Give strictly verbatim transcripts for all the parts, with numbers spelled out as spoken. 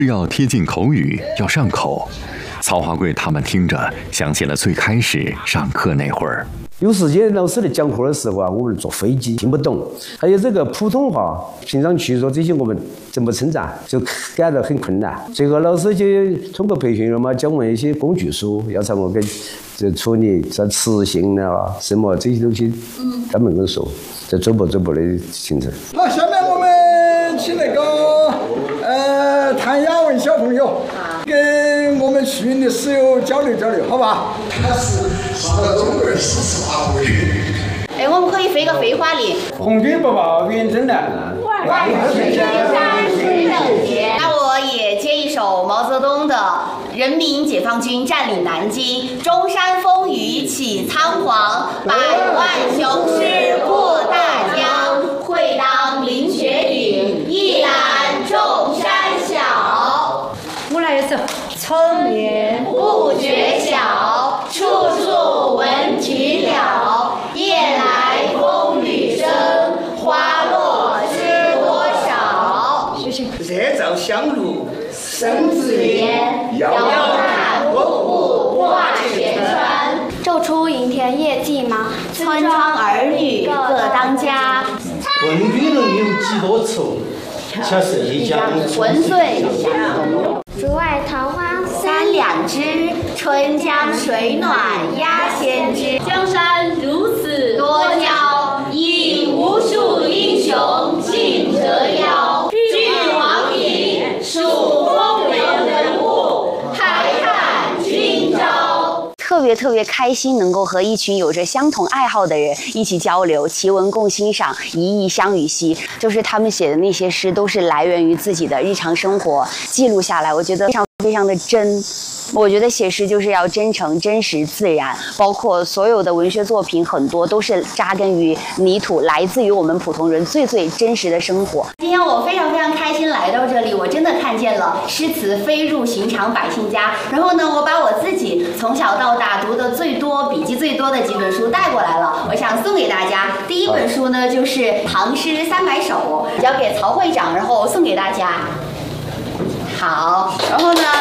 要贴近口语，要上口。曹华贵他们听着想起了最开始上课那会儿。 有时间老师在讲课的时候啊，我们坐飞机听不懂，还有这个普通话，平常去说这些我们怎么称赞，就感到很困难。最后老师就通过培训了嘛，教我们一些工具书，要让我跟这处理这词性啊什么这些东西，嗯，专门跟说，这走步走步的形成。 好，下面我们请那个呃谭雅文小朋友跟我们徐云的室友交流交流，好吧？他是上了中国的诗词华回。 哎，我们可以飞个飞花林。 红军不报远征难， 万水千山只等闲。那我也接一首毛泽东的《人民解放军占领南京，中山风雨起苍黄，百万雄师过大江，会当凌雪岭，一览众山小。 我来一首。春眠不觉晓，处处闻啼鸟。夜来风雨声，花落知多少。 谢谢。 热照香炉生紫烟，遥看五湖挂雪川。 昼出莺田业绩忙， 村庄儿女各当家。 问君能有几多愁？恰似一江春水向东。 竹外桃花三两枝，春江水暖鸭先知。 江山如此多娇，引无数英雄竞折腰。俱往矣，数风流人物，还看今朝。特别特别开心，能够和一群有着相同爱好的人一起交流，奇文共欣赏，一意相与兮。就是他们写的那些诗，都是来源于自己的日常生活记录下来，我觉得非常非常的真。我觉得写诗就是要真诚、真实、自然，包括所有的文学作品，很多都是扎根于泥土，来自于我们普通人最最真实的生活。今天我非常非常开心来到这里，我真的看见了诗词飞入寻常百姓家。然后呢，我把我自己从小到大读的最多、笔记最多的几本书带过来了，我想送给大家。第一本书呢，就是《唐诗三百首》，交给曹会长，然后送给大家。好，然后呢？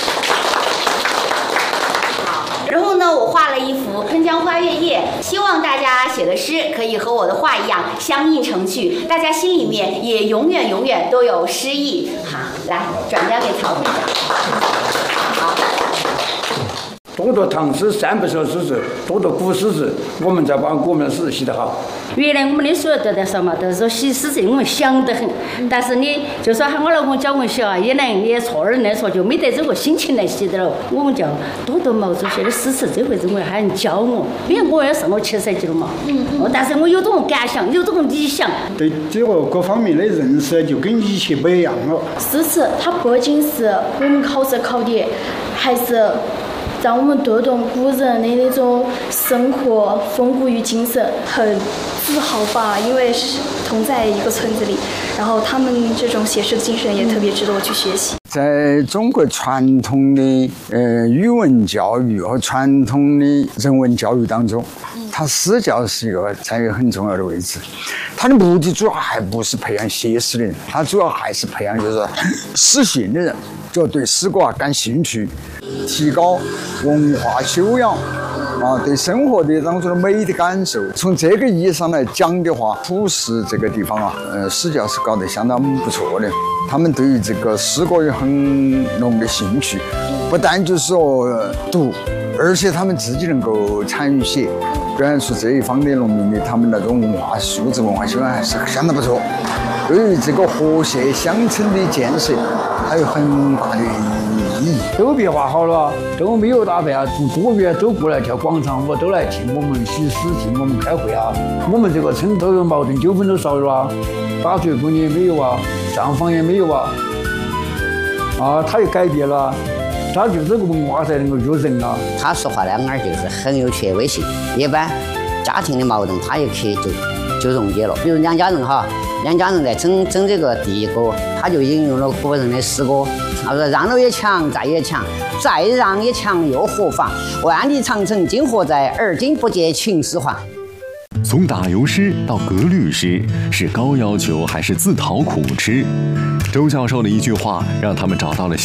然后呢，我画了一幅《春江花月夜》，希望大家写的诗可以和我的画一样相映成趣，大家心里面也永远永远都有诗意。好，来转交给曹会长。好。 多读唐诗三百首诗词，多读古诗词，我们才把我们的诗写得好。 原来我们的书都在说嘛，都是说写诗词我们想得很，但是呢，就说喊我老公教我写啊，也能也错儿来说，就没得这个心情来写的了。我们就多读毛主席的诗词，这回子我还人教我，因为我也上了七十级了嘛。嗯嗯。但是我有这种感想，有这种理想。 对这个各方面的认识就跟以前不一样了。 诗词它不仅是我们考试考的，还是让我们读懂古人的那种生活风骨与精神，很自豪吧，因为是同在一个村子里，然后他们这种写诗的精神也特别值得我去学习。 在中国传统的呃语文教育和传统的人文教育当中，它诗教是一个占有很重要的位置。它的目的主要还不是培养写诗的人，它主要还是培养就是诗性的人，就对诗歌啊感兴趣，提高文化修养啊，对生活的当中的美的感受。从这个意义上来讲的话，普市这个地方啊，呃，诗教是搞得相当不错的。他们对于这个诗歌有很浓的兴趣，不但就是说读，而且他们自己能够参与写，表现出这一方的农民的他们那种文化素质、文化修养还是相当不错。对于这个和谐乡村的建设，还有很大的意义。 都变化好了，都没有打扮啊，从多远都过来跳广场舞，都来听我们写诗，听我们开会啊。我们这个村头的矛盾纠纷都少了啊，打罪棍也没有啊，上访也没有啊，啊，他也改变了，他就这个文化才能够育人啊。 他说话那儿就是很有权威性，一般家庭的矛盾他也可以就就溶解了。比如两家人哈，两家人在争争这个地歌，他就引用了古人的诗歌。他说：“让了也强，再也强，再让也强又何妨？万里长城今何在？而今不见秦始皇。” 从打油诗到格律诗，是高要求还是自讨苦吃？周教授的一句话，让他们找到了